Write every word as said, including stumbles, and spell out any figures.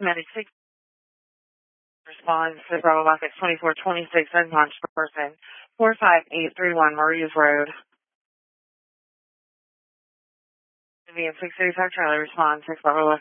Medic six responds to Bravo Bucket twenty-four twenty-six unconscious person, four five eight three one Maurice Road. V M six thirty-five Charlie responds, six Bravo